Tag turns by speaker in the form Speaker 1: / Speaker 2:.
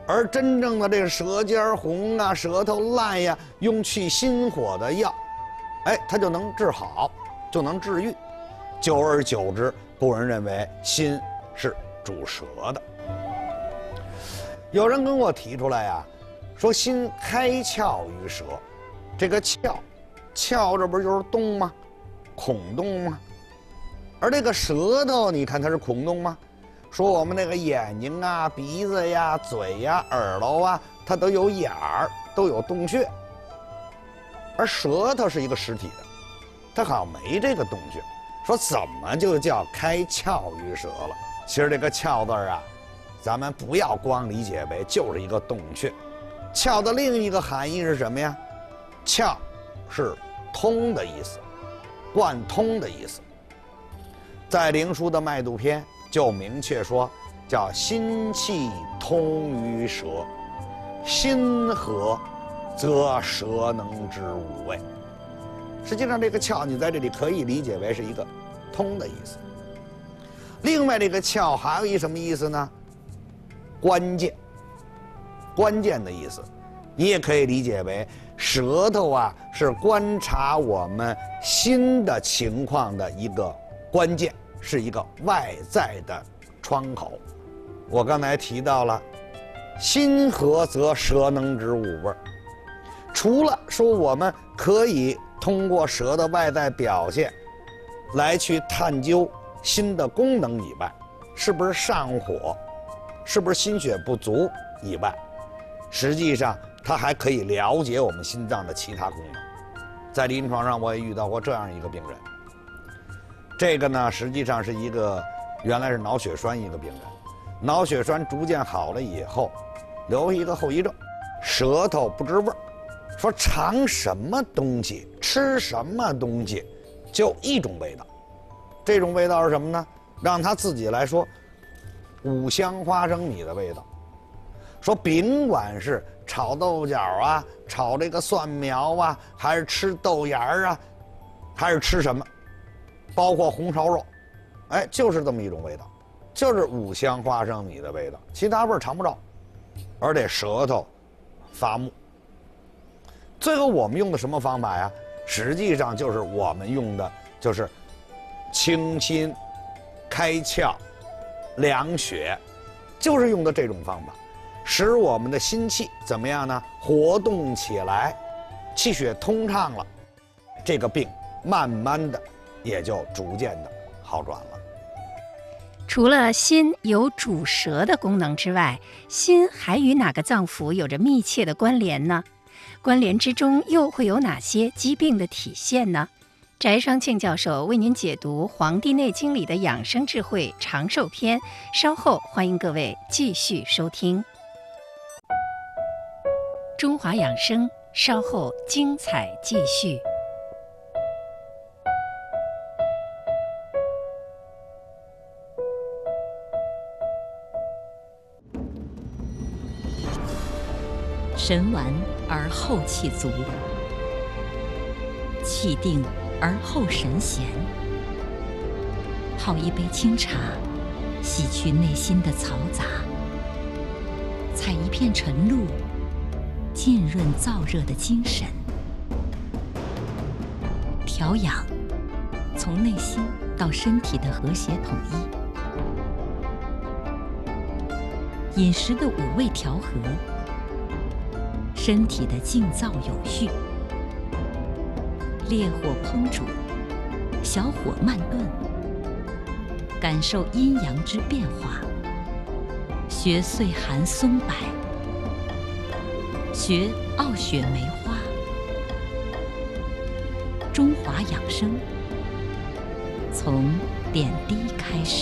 Speaker 1: 而真正的这个舌尖红啊、舌头烂呀，用去心火的药，哎，它就能治好，就能治愈。久而久之，古人认为心是主舌的。有人跟我提出来呀，说心开窍于舌，这个窍，窍这不就是洞吗？孔洞吗？而这个舌头，你看它是孔洞吗？说我们那个眼睛啊、鼻子呀、嘴呀、耳朵啊，它都有眼儿，都有洞穴。而舌头是一个实体的，它好像没这个洞穴。说怎么就叫开窍于舌了？其实这个窍字啊，咱们不要光理解为就是一个洞穴。窍的另一个含义是什么呀？窍是通的意思，贯通的意思。在灵枢的脉度篇就明确说，叫心气通于舌，心和则舌能知五味。实际上这个窍你在这里可以理解为是一个通的意思。另外这个窍还有一什么意思呢？关键，关键的意思。你也可以理解为舌头啊是观察我们心的情况的一个关键，是一个外在的窗口。我刚才提到了心和则舌能知五味，除了说我们可以通过舌的外在表现来去探究心的功能以外，是不是上火，是不是心血不足以外，实际上它还可以了解我们心脏的其他功能。在临床上我也遇到过这样一个病人，这个呢实际上是一个原来是脑血栓一个病人，脑血栓逐渐好了以后，留一个后遗症，舌头不知味儿，说尝什么东西吃什么东西就一种味道。这种味道是什么呢？让他自己来说，五香花生米的味道。说甭管是炒豆角啊，炒这个蒜苗啊，还是吃豆芽啊，还是吃什么，包括红烧肉，哎，就是这么一种味道，就是五香花生米的味道，其他味儿尝不着，而且舌头发木。最后我们用的什么方法呀？实际上就是我们用的就是清心、开窍、凉血，就是用的这种方法，使我们的心气怎么样呢？活动起来，气血通畅了，这个病慢慢的也就逐渐的好转了。
Speaker 2: 除了心有主舌的功能之外，心还与哪个脏腑有着密切的关联呢？关联之中又会有哪些疾病的体现呢？翟双庆教授为您解读《黄帝内经》里的养生智慧长寿篇，稍后欢迎各位继续收听。中华养生，稍后精彩继续。
Speaker 3: 神完而后气足，气定而后神闲。泡一杯清茶，洗去内心的嘈杂；采一片晨露，浸润燥热的精神。调养，从内心到身体的和谐统一。饮食的五味调和，身体的静躁有序。烈火烹煮，小火慢炖，感受阴阳之变化。学岁寒松柏，学傲雪梅花。中华养生，从点滴开始。